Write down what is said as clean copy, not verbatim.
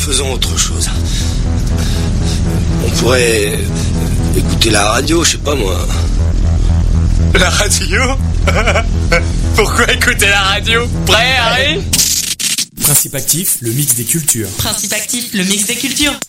faisons autre chose. On pourrait écouter la radio, je sais pas moi. La radio? Pourquoi écouter la radio? Prêt, Harry? Principe actif, le mix des cultures. Principe actif, le mix des cultures.